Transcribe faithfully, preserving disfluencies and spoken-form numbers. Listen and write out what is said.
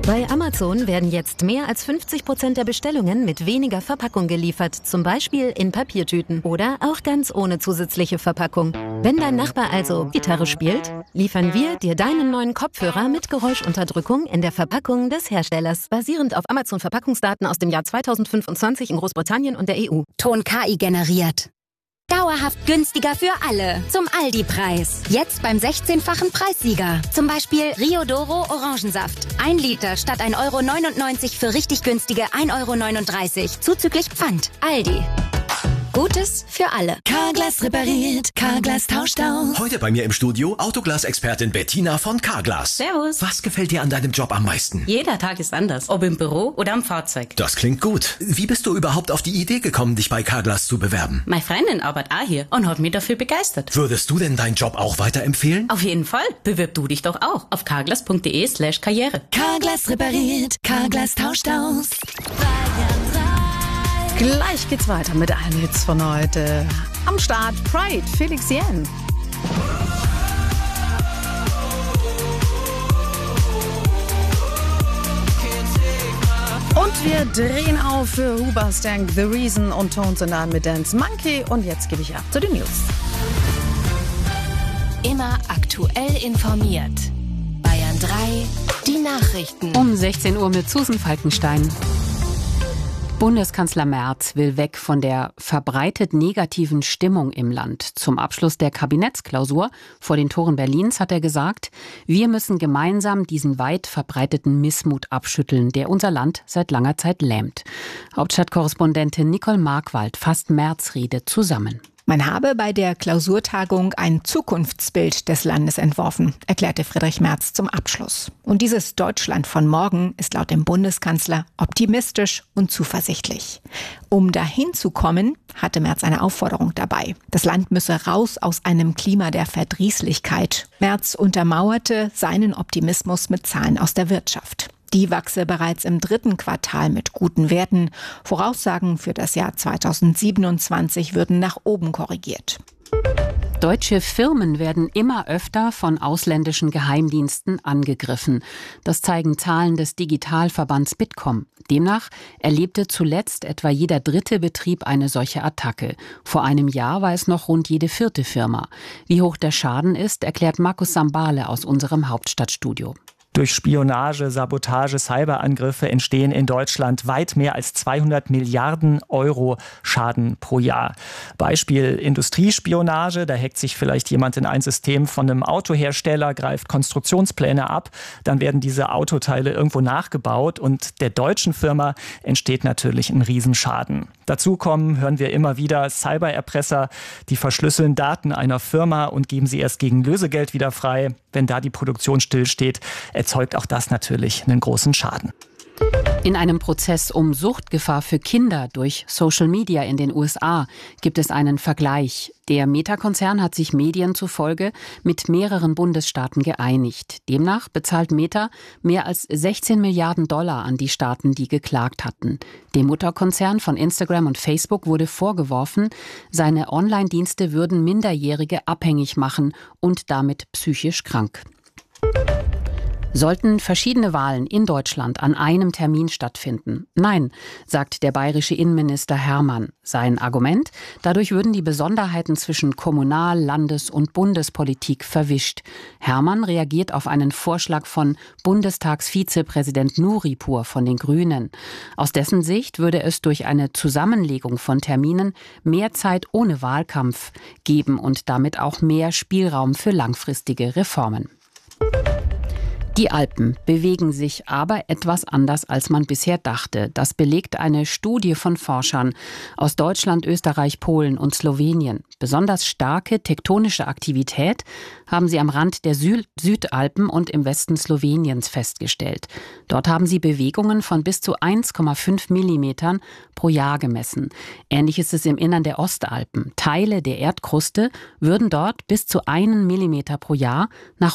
Bei Amazon werden jetzt mehr als fünfzig Prozent der Bestellungen mit weniger Verpackung geliefert, zum Beispiel in Papiertüten oder auch ganz ohne zusätzliche Verpackung. Wenn dein Nachbar also Gitarre spielt, liefern wir dir deinen neuen Kopfhörer mit Geräuschunterdrückung in der Verpackung des Herstellers, basierend auf Amazon-Verpackungsdaten aus dem Jahr zweitausendfünfundzwanzig in Großbritannien und der E U. Ton K I generiert. Dauerhaft günstiger für alle. Zum Aldi-Preis. Jetzt beim sechzehnfachen Preissieger. Zum Beispiel Rio Doro Orangensaft. Ein Liter statt ein Euro neunundneunzig für richtig günstige ein Euro neununddreißig. Zuzüglich Pfand. Aldi. Gutes für alle. Carglass repariert, Carglass tauscht aus. Heute bei mir im Studio Autoglas-Expertin Bettina von Carglass. Servus. Was gefällt dir an deinem Job am meisten? Jeder Tag ist anders, ob im Büro oder am Fahrzeug. Das klingt gut. Wie bist du überhaupt auf die Idee gekommen, dich bei Carglass zu bewerben? Meine Freundin arbeitet auch hier und hat mich dafür begeistert. Würdest du denn deinen Job auch weiterempfehlen? Auf jeden Fall. Bewirb du dich doch auch auf carglass.de slash karriere. Carglass repariert, Carglass tauscht aus. Gleich geht's weiter mit allen Hits von heute. Am Start Pride, Felix Jähn. Und wir drehen auf für Hoobastank, The Reason und Tones and I mit Dance Monkey. Und jetzt gebe ich ab zu den News. Immer aktuell informiert. Bayern drei, die Nachrichten. Um sechzehn Uhr mit Susan Falkenstein. Bundeskanzler Merz will weg von der verbreitet negativen Stimmung im Land. Zum Abschluss der Kabinettsklausur vor den Toren Berlins hat er gesagt, wir müssen gemeinsam diesen weit verbreiteten Missmut abschütteln, der unser Land seit langer Zeit lähmt. Hauptstadtkorrespondentin Nicole Markwald fasst Merz' Rede zusammen. Man habe bei der Klausurtagung ein Zukunftsbild des Landes entworfen, erklärte Friedrich Merz zum Abschluss. Und dieses Deutschland von morgen ist laut dem Bundeskanzler optimistisch und zuversichtlich. Um dahin zu kommen, hatte Merz eine Aufforderung dabei. Das Land müsse raus aus einem Klima der Verdrießlichkeit. Merz untermauerte seinen Optimismus mit Zahlen aus der Wirtschaft. Die wachse bereits im dritten Quartal mit guten Werten. Voraussagen für das Jahr zweitausendsiebenundzwanzig würden nach oben korrigiert. Deutsche Firmen werden immer öfter von ausländischen Geheimdiensten angegriffen. Das zeigen Zahlen des Digitalverbands Bitkom. Demnach erlebte zuletzt etwa jeder dritte Betrieb eine solche Attacke. Vor einem Jahr war es noch rund jede vierte Firma. Wie hoch der Schaden ist, erklärt Markus Sambale aus unserem Hauptstadtstudio. Durch Spionage, Sabotage, Cyberangriffe entstehen in Deutschland weit mehr als zweihundert Milliarden Euro Schaden pro Jahr. Beispiel Industriespionage, da hackt sich vielleicht jemand in ein System von einem Autohersteller, greift Konstruktionspläne ab, dann werden diese Autoteile irgendwo nachgebaut und der deutschen Firma entsteht natürlich ein Riesenschaden. Dazu kommen, hören wir immer wieder, Cybererpresser, die verschlüsseln Daten einer Firma und geben sie erst gegen Lösegeld wieder frei. Wenn da die Produktion stillsteht, erzeugt auch das natürlich einen großen Schaden. In einem Prozess um Suchtgefahr für Kinder durch Social Media in den U S A gibt es einen Vergleich. Der Meta-Konzern hat sich Medien zufolge mit mehreren Bundesstaaten geeinigt. Demnach bezahlt Meta mehr als sechzehn Milliarden Dollar an die Staaten, die geklagt hatten. Dem Mutterkonzern von Instagram und Facebook wurde vorgeworfen, seine Online-Dienste würden Minderjährige abhängig machen und damit psychisch krank. Sollten verschiedene Wahlen in Deutschland an einem Termin stattfinden? Nein, sagt der bayerische Innenminister Hermann. Sein Argument? Dadurch würden die Besonderheiten zwischen Kommunal-, Landes- und Bundespolitik verwischt. Hermann reagiert auf einen Vorschlag von Bundestagsvizepräsident Nuripur von den Grünen. Aus dessen Sicht würde es durch eine Zusammenlegung von Terminen mehr Zeit ohne Wahlkampf geben und damit auch mehr Spielraum für langfristige Reformen. Die Alpen bewegen sich aber etwas anders, als man bisher dachte. Das belegt eine Studie von Forschern aus Deutschland, Österreich, Polen und Slowenien. Besonders starke tektonische Aktivität haben sie am Rand der Sü- Südalpen und im Westen Sloweniens festgestellt. Dort haben sie Bewegungen von bis zu eins Komma fünf Millimetern pro Jahr gemessen. Ähnlich ist es im Innern der Ostalpen. Teile der Erdkruste würden dort bis zu einen Millimeter pro Jahr nach